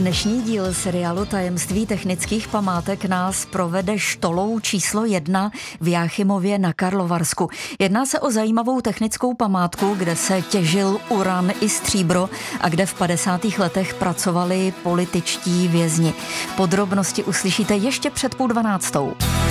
Dnešní díl seriálu Tajemství technických památek nás provede štolou číslo 1 v Jáchymově na Karlovarsku. Jedná se o zajímavou technickou památku, kde se těžil uran i stříbro a kde v 50. letech pracovali političtí vězni. Podrobnosti uslyšíte ještě před 11:30.